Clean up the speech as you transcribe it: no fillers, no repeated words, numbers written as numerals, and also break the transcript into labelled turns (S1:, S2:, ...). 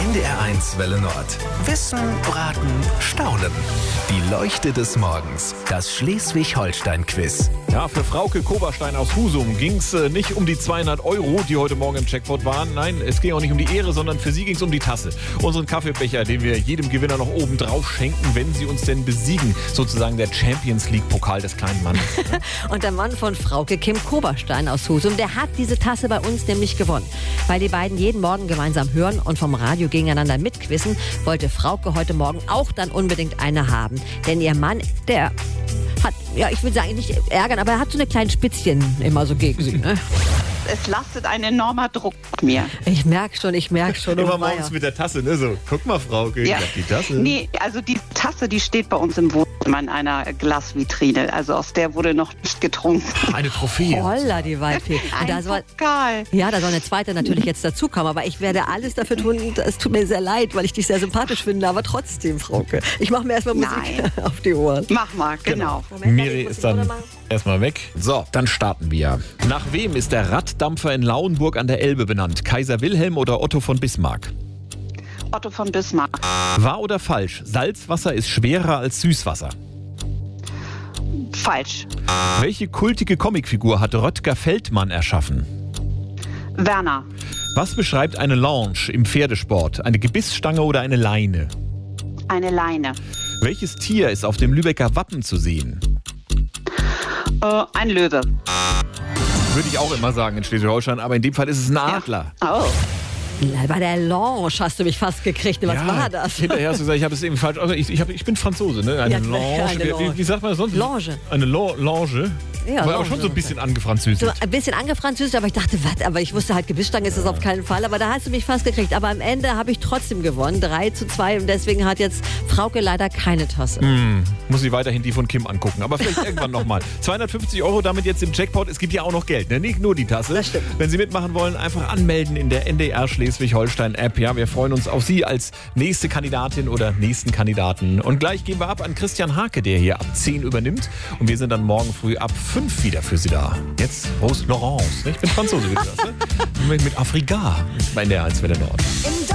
S1: NDR1 Welle Nord. Wissen, Raten, Staunen. Die Leuchte des Morgens. Das Schleswig-Holstein-Quiz.
S2: Ja, für Frauke Koberstein aus Husum ging es nicht um die 200 €, die heute Morgen im Jackpot waren. Nein, es ging auch nicht um die Ehre, sondern für sie ging es um die Tasse. Unseren Kaffeebecher, den wir jedem Gewinner noch oben drauf schenken, wenn sie uns denn besiegen. Sozusagen der Champions League-Pokal des kleinen Mannes.
S3: Und der Mann von Frauke, Kim Koberstein aus Husum, der hat diese Tasse bei uns nämlich gewonnen. Weil die beiden jeden Morgen gemeinsam hören und vom Radio gegeneinander mitquissen, wollte Frauke heute Morgen auch dann unbedingt eine haben. Denn ihr Mann, der hat, ja, ich will sagen, nicht ärgern, aber er hat so eine kleinen Spitzchen immer so gegen sie. Ne?
S4: Es lastet ein enormer Druck auf mir.
S3: Ich merke schon.
S2: Immer morgens mit der Tasse, ne? So, guck mal, Frauke, ich hab die Tasse.
S4: Nee, also die Tasse, die steht bei uns im Wohnzimmer in einer Glasvitrine. Also aus der wurde noch nicht getrunken.
S2: Eine Trophäe.
S3: Holla, die Waldfee.
S4: Ein Pokal.
S3: Ja, da soll eine zweite natürlich jetzt dazukommen. Aber ich werde alles dafür tun. Es tut mir sehr leid, weil ich dich sehr sympathisch finde. Aber trotzdem, Frauke. Ich mache mir erstmal Musik auf die Ohren.
S4: Mach mal, genau.
S3: Moment,
S2: Miri ist dann erstmal weg. So, dann starten wir. Nach wem ist der Raddampfer in Lauenburg an der Elbe benannt? Kaiser Wilhelm oder Otto von Bismarck?
S4: Otto von Bismarck.
S2: Wahr oder falsch? Salzwasser ist schwerer als Süßwasser.
S4: Falsch.
S2: Welche kultige Comicfigur hat Röttger Feldmann erschaffen?
S4: Werner.
S2: Was beschreibt eine Longe im Pferdesport? Eine Gebissstange oder eine Leine?
S4: Eine Leine.
S2: Welches Tier ist auf dem Lübecker Wappen zu sehen?
S4: Ein Löwe.
S2: Würde ich auch immer sagen in Schleswig-Holstein, aber in dem Fall ist es ein Adler.
S4: Oh.
S3: Bei der Lounge hast du mich fast gekriegt. Was war das?
S2: Hinterher hast du gesagt, ich habe es eben falsch. Also ich bin Franzose, ne? Eine Lounge. Wie sagt man das sonst?
S3: Lounge.
S2: Eine Lounge.
S3: Ja,
S2: aber schon so ein bisschen angefranzösisch.
S3: So ein bisschen angefranzösisch, aber ich dachte, was? Aber ich wusste halt, Gebissstange ist es auf keinen Fall. Aber da hast du mich fast gekriegt. Aber am Ende habe ich trotzdem gewonnen. 3:2. Und deswegen hat jetzt Frauke leider keine Tasse.
S2: Muss sie weiterhin die von Kim angucken. Aber vielleicht irgendwann nochmal. 250 € damit jetzt im Jackpot. Es gibt ja auch noch Geld, ne? Nicht nur die Tasse.
S3: Das stimmt.
S2: Wenn Sie mitmachen wollen, einfach anmelden in der NDR Schleswig-Holstein-App. Ja, wir freuen uns auf Sie als nächste Kandidatin oder nächsten Kandidaten. Und gleich gehen wir ab an Christian Hake, der hier ab 10 übernimmt. Und wir sind dann morgen früh ab 5 wieder für Sie da. Jetzt Rose Laurence. Ich bin Franzose, wie du das, ne? Mit Afrika bei NDR 1 Welle Nord.